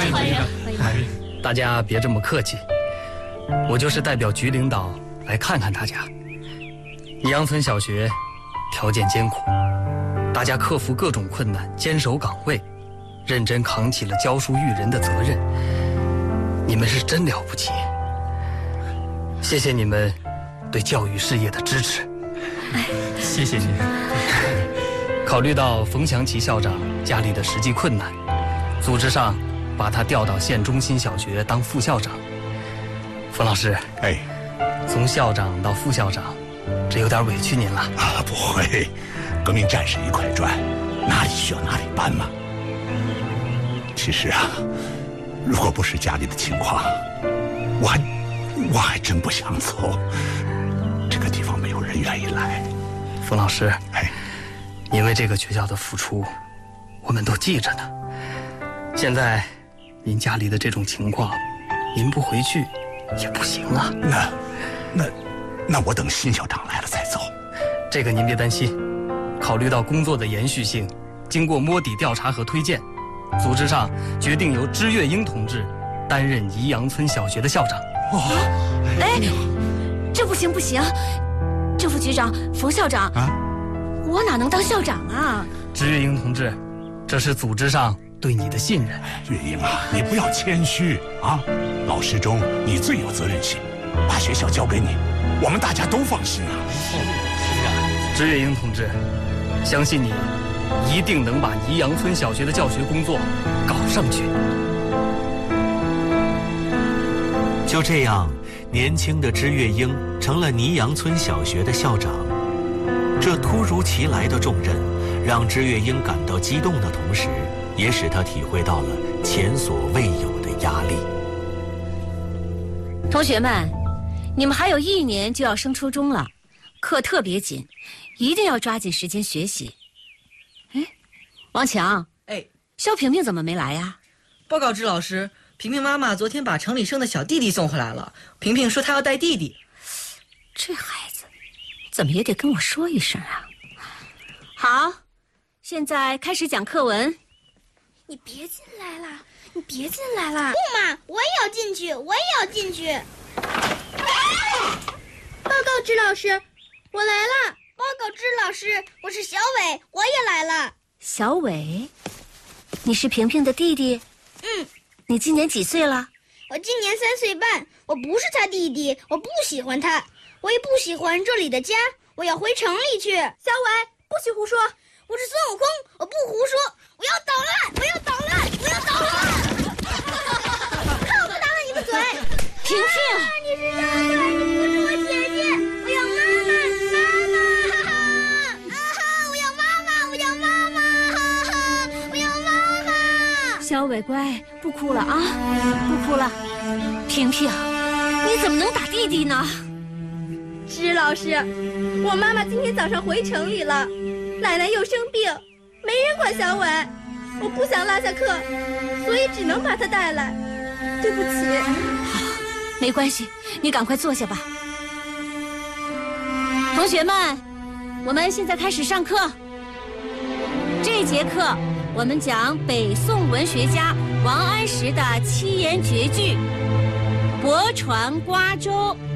欢迎！ 大家别这么客气，我就是代表局领导来看看大家。宜阳村小学条件艰苦，大家克服各种困难，坚守岗位，认真扛起了教书育人的责任。你们是真了不起，谢谢你们对教育事业的支持。 谢谢您。 考虑到冯祥奇校长家里的实际困难，组织上把他调到县中心小学当副校长。冯老师，从校长到副校长，这有点委屈您了啊！不会，革命战士一块砖，哪里需要哪里搬嘛。其实啊，如果不是家里的情况，我还真不想走。这个地方没有人愿意来。 冯老师，您为这个学校的付出，我们都记着呢。现在您家里的这种情况，您不回去也不行啊。 那我等新校长来了再走。 这个您别担心，考虑到工作的延续性，经过摸底调查和推荐，组织上决定由支月英同志担任宜阳村小学的校长。 这不行不行，郑副局长、冯校长我哪能当校长啊？ 支月英同志，这是组织上对你的信任。 月英啊，你不要谦虚啊！老师中你最有责任心，把学校交给你，我们大家都放心啊。 支月英同志，相信你一定能把宜阳村小学的教学工作搞上去。 就这样，年轻的支月英成了泥阳村小学的校长。这突如其来的重任，让支月英感到激动的同时，也使他体会到了前所未有的压力。 同学们，你们还有1年就要升初中了，课特别紧，一定要抓紧时间学习。王强，肖萍萍怎么没来呀？ 报告支老师，萍萍妈妈昨天把城里生的小弟弟送回来了。萍萍说她要带弟弟。 这孩子怎么也得跟我说一声啊。好，现在开始讲课文。 你别进来了，你别进来了。不嘛，我也要进去，我也要进去。报告支老师，我来了。报告支老师，我是小伟，我也来了。 小伟，你是萍萍的弟弟？你今年几岁了？ 我今年3岁半。我不是他弟弟，我不喜欢他，我也不喜欢这里的家，我要回城里去。小伟，不许胡说！我是孙悟空，我不胡说！我要捣乱！我要捣乱！我要捣乱！看我不打了你的嘴！ 萍萍， 你是哥哥，你不是我姐姐，我要妈妈！我要妈妈！我要妈妈！我要妈妈！ 小伟乖，不哭了啊，不哭了。萍萍，你怎么能打弟弟呢？ 支老师，我妈妈今天早上回城里了，奶奶又生病，没人管小伟，我不想落下课，所以只能把他带来，对不起。 好，没关系，你赶快坐下吧。同学们，我们现在开始上课。这节课我们讲北宋文学家王安石的7言绝句：泊船瓜洲